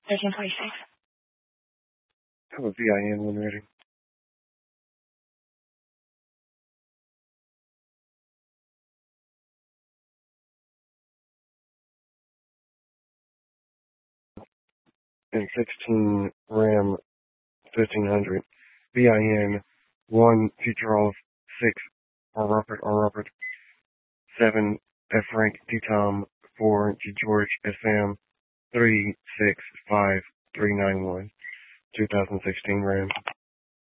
1346. Have a VIN when ready. And 16 Ram 1500. VIN 1 Future of 6 R. Robert 7 F. Frank D. Tom 4 G. George SM 365391. 2016 Ram.